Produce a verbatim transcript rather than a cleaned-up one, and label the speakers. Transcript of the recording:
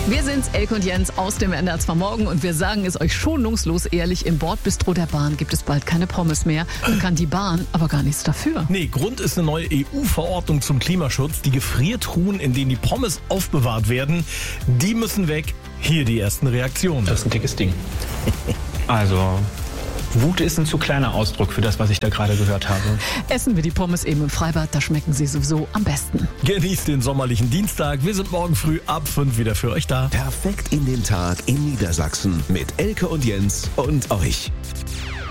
Speaker 1: Wir sind's, Elke und Jens aus dem N D R zwei Morgen und wir sagen es euch schonungslos ehrlich, im Bordbistro der Bahn gibt es bald keine Pommes mehr. Da kann die Bahn aber gar nichts dafür.
Speaker 2: Nee, Grund ist eine neue E U-Verordnung zum Klimaschutz. Die Gefriertruhen, in denen die Pommes aufbewahrt werden, die müssen weg. Hier die ersten Reaktionen.
Speaker 3: Das ist ein dickes Ding. Also, Wut ist ein zu kleiner Ausdruck für das, was ich da gerade gehört habe.
Speaker 1: Essen wir die Pommes eben im Freibad, da schmecken sie sowieso am besten.
Speaker 2: Genießt den sommerlichen Dienstag. Wir sind morgen früh ab fünf wieder für euch da.
Speaker 4: Perfekt in den Tag in Niedersachsen mit Elke und Jens und euch.